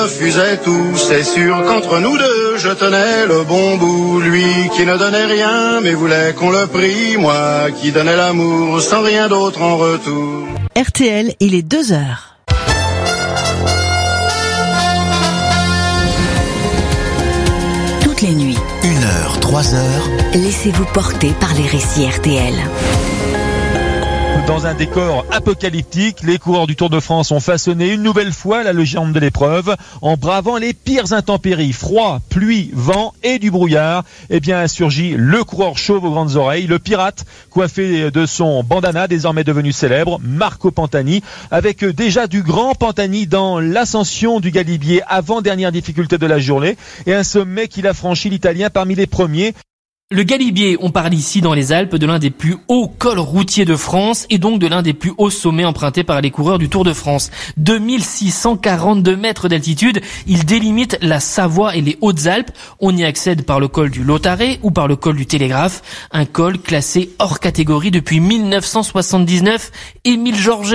Refusait tout, c'est sûr qu'entre nous deux, je tenais le bon bout. Lui qui ne donnait rien, mais voulait qu'on le prît. Moi qui donnais l'amour, sans rien d'autre en retour. RTL, il est 2h. Toutes les nuits, 1h, 3h, laissez-vous porter par les récits RTL. Dans un décor apocalyptique, les coureurs du Tour de France ont façonné une nouvelle fois la légende de l'épreuve en bravant les pires intempéries, froid, pluie, vent et du brouillard. Eh bien, a surgi le coureur chauve aux grandes oreilles, le pirate coiffé de son bandana désormais devenu célèbre, Marco Pantani, avec déjà du grand Pantani dans l'ascension du Galibier avant-dernière difficulté de la journée et un sommet qu'il a franchi l'Italien parmi les premiers. Le Galibier, on parle ici dans les Alpes de l'un des plus hauts cols routiers de France et donc de l'un des plus hauts sommets empruntés par les coureurs du Tour de France. 2642 mètres d'altitude, il délimite la Savoie et les Hautes-Alpes. On y accède par le col du Lautaret ou par le col du Télégraphe, un col classé hors catégorie depuis 1979. Émile Georget